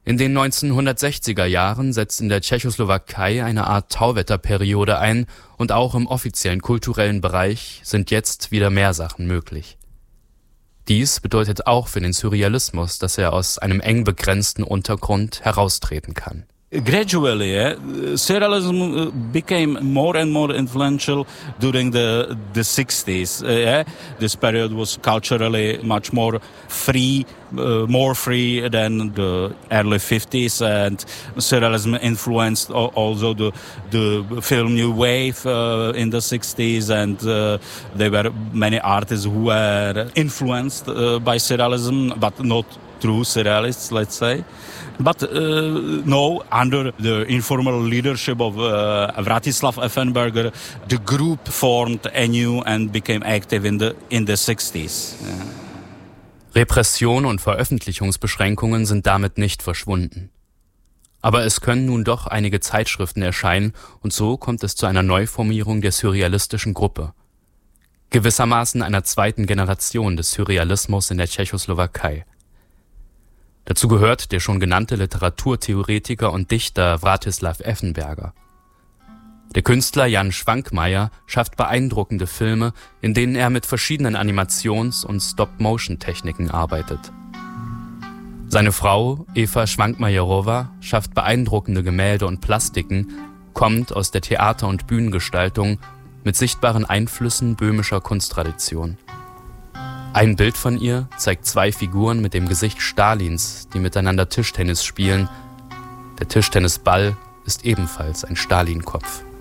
In den 1960er Jahren setzt in der Tschechoslowakei eine Art Tauwetterperiode ein und auch im offiziellen kulturellen Bereich sind jetzt wieder mehr Sachen möglich. Dies bedeutet auch für den Surrealismus, dass er aus einem eng begrenzten Untergrund heraustreten kann. Gradually, surrealism became more and more influential during the 60s. This period was culturally much more free than the early 50s, and surrealism influenced also the film New Wave in the 60s, and there were many artists who were influenced by surrealism, but not true surrealists, let's say. But no, under the informal leadership of Vratislav Effenberger, the group formed anew and became active in the 60s. Repression und Veröffentlichungsbeschränkungen sind damit nicht verschwunden. Aber es können nun doch einige Zeitschriften erscheinen und so kommt es zu einer Neuformierung der surrealistischen Gruppe. Gewissermaßen einer zweiten Generation des Surrealismus in der Tschechoslowakei. Dazu gehört der schon genannte Literaturtheoretiker und Dichter Vratislav Effenberger. Der Künstler Jan Švankmajer schafft beeindruckende Filme, in denen er mit verschiedenen Animations- und Stop-Motion-Techniken arbeitet. Seine Frau, Eva Švankmajerová, schafft beeindruckende Gemälde und Plastiken, kommt aus der Theater- und Bühnengestaltung mit sichtbaren Einflüssen böhmischer Kunsttradition. Ein Bild von ihr zeigt zwei Figuren mit dem Gesicht Stalins, die miteinander Tischtennis spielen. Der Tischtennisball ist ebenfalls ein Stalin-Kopf.